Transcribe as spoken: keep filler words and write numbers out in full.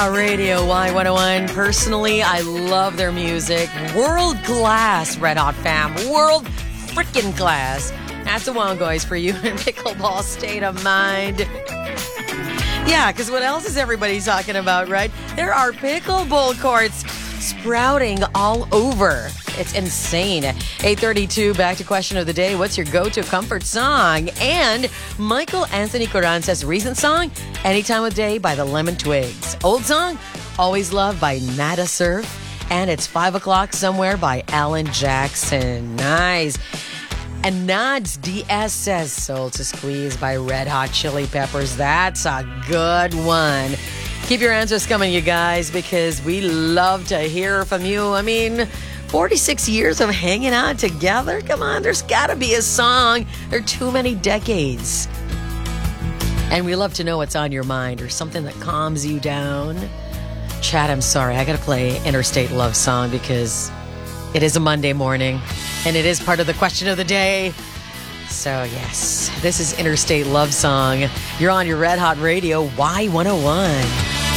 Hot Radio Y one oh one. Personally, I love their music. World class, Red Hot fam. World freaking class. That's the one, guys, for you in pickleball state of mind. Yeah, because what else is everybody talking about, right? There are pickleball courts sprouting all over. It's insane. eight thirty-two, back to question of the day. What's your go-to comfort song? And Michael Anthony Carranza's recent song, Anytime of Day by the Lemon Twigs. Old song, Always Loved by Nada Surf. And it's five o'clock somewhere by Alan Jackson. Nice. And Nads D S says Soul to Squeeze by Red Hot Chili Peppers. That's a good one. Keep your answers coming, you guys, because we love to hear from you. I mean, forty-six years of hanging out together? Come on, there's got to be a song. There are too many decades. And we love to know what's on your mind or something that calms you down. Chad, I'm sorry. I got to play Interstate Love Song because it is a Monday morning and it is part of the question of the day. So, yes, this is Interstate Love Song. You're on your Red Hot Radio Y one oh one.